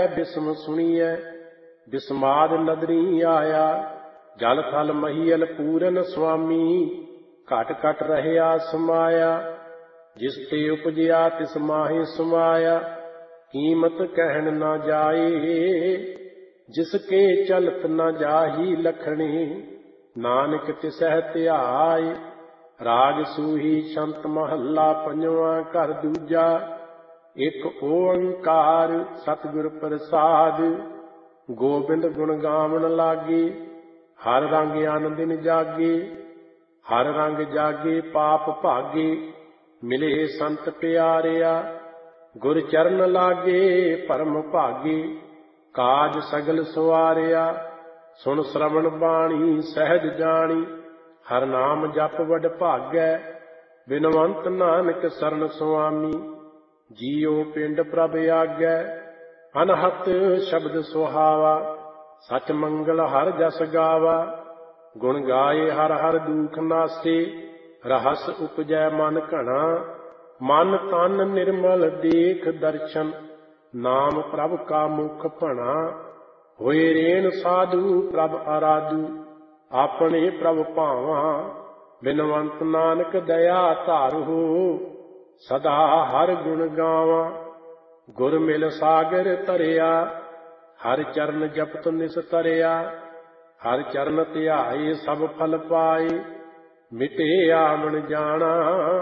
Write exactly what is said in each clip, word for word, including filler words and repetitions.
ਬਿਸਮ ਸੁਣੀਐ ਬਿਸਮਾਦ ਨਦਰੀ ਆਇਆ। ਜਲ ਥਲ ਮਹੀਅਲ ਪੂਰਨ ਸੁਆਮੀ ਘਟ ਘਟ ਰਹਿਆ ਸਮਾਇਆ। ਜਿਸ ਤੇ ਉਪਜਿਆ ਤਿਸ ਮਾਹੇ ਸਮਾਇਆ ਕੀਮਤ ਕਹਿਣ ਨਾ ਜਾਏ। ਜਿਸ ਕੇ ਚਲਤ ਨਾ ਜਾਹੀ ਲਖਣੇ ਨਾਨਕ ਤਿਸਹਿ ਧਿਆਏ। ਰਾਗ ਸੂਹੀ ਸ਼ੰਤ ਮਹੱਲਾ ਪੰਜਵਾਂ ਘਰ ਦੂਜਾ। ਇੱਕ ਓੰਕਾਰ ਸਤਿਗੁਰ ਪ੍ਰਸਾਦ। ਗੋਬਿੰਦ ਗੁਣ ਗਾਵਣ ਲਾਗੇ ਹਰ ਰੰਗ ਅਨ ਦਿਨ ਜਾਗੇ। ਹਰ ਰੰਗ ਜਾਗੇ ਪਾਪ ਭਾਗੇ ਮਿਲੇ ਸੰਤ ਪਿਆਰਿਆ। ਗੁਰ ਚਰਨ ਲਾਗੇ ਪਰਮ ਭਾਗੇ ਕਾਜ ਸਗਲ ਸਵਾਰਿਆ। ਸੁਣ ਸ਼ਰਵਣ ਬਾਣੀ ਸਹਿਜ ਜਾਣੀ ਹਰ ਨਾਮ ਜਪ ਵਡ ਭਾਗੈ। ਬਿਨਵੰਤ ਨਾਨਕ ਸਰਨ ਸੁਆਮੀ ਜੀਉ ਪਿੰਡ ਪ੍ਰਭ ਆਗੈ। ਅਨਹਤ ਸ਼ਬਦ ਸੁਹਾਵਾ ਸਚ ਮੰਗਲ ਹਰ ਜਸ ਗਾਵਾ। ਗੁਣ ਗਾਏ ਹਰ ਹਰ ਦੂਖ ਨਾਸੇ ਰਹਸ ਉਪਜੈ ਮਨ ਘਣਾ। ਮਨ ਤਨ ਨਿਰਮਲ ਦੇਖ ਦਰਸ਼ਨ ਨਾਮ ਪ੍ਰਭ ਕਾ ਮੁਖ ਭਣਾ। ਹੋਏ ਰੇਣ ਸਾਧੂ ਪ੍ਰਭ ਅਰਾਧੂ ਆਪਣੇ ਪ੍ਰਭ ਭਾਵਾਂ। ਬਿਨਵੰਤ ਨਾਨਕ ਦਇਆ ਧਾਰਹੁ ਸਦਾ ਹਰ ਗੁਣ ਗਾਵਾਂ। ਗੁਰ ਮਿਲ ਸਾਗਰ ਤਰਿਆ ਹਰ ਚਰਨ ਜਪਤ ਨਿਸ ਤਰਿਆ। ਹਰ ਚਰਨ ਧਿਆਏ ਸਭ ਫਲ ਪਾਏ ਮਿਟੇ ਆਵਣ ਜਾਣਾ।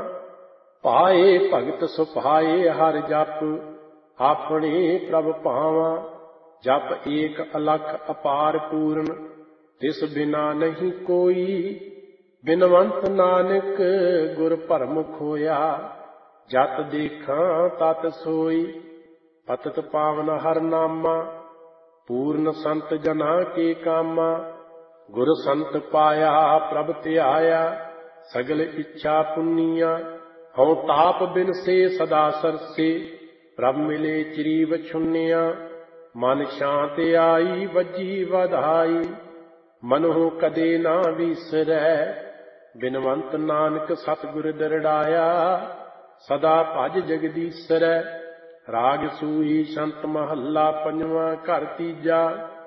ਪਾਏ ਭਗਤ ਸੁਭਾਏ ਹਰ ਜਪ ਆਪਣੇ ਪ੍ਰਭ ਭਾਵਾਂ। ਜਪ ਏਕ ਅਲਖ ਅਪਾਰ ਪੂਰਨ ਤਿਸ ਬਿਨਾ ਨਹੀਂ ਕੋਈ। ਬਿਨਵੰਤ ਨਾਨਕ ਗੁਰ ਭਰਮ ਖੋਇਆ ਜਤ ਦੇਖਾਂ ਤਤ ਸੋਈ। ਪਤਿਤ ਪਾਵਨ ਹਰ ਨਾਮਾ ਪੂਰਨ ਸੰਤ ਜਨਾ ਕੇ ਕਾਮਾ। ਗੁਰ ਸੰਤ ਪਾਇਆ ਪ੍ਰਭ ਧਿਆਇਆ ਸਗਲ ਇੱਛਾ ਪੁੰਨੀਆਂ। ਹਉ ਤਾਪ ਬਿਨਸੇ ਸਦਾ ਸਰਸੇ ਪ੍ਰਭ ਮਿਲੇ ਚਿਰੀ ਵਛੁੰਨਿਆ। ਮਨ ਸ਼ਾਂਤ ਆਈ ਵੱਜੀ ਵਧਾਈ ਮਨਹੁ ਕਦੇ ਨਾ ਵੀਸਰੈ। ਬਿਨਵੰਤ ਨਾਨਕ ਸਤਿਗੁਰ ਦਰੜਾਇਆ ਸਦਾ ਭਜ ਜਗਦੀਸਰੈ। ਰਾਗ ਸੂਹੀ ਸ਼ੰਤ ਮਹੱਲਾ ਪੰਜਵਾਂ ਘਰ ਤੀਜਾ।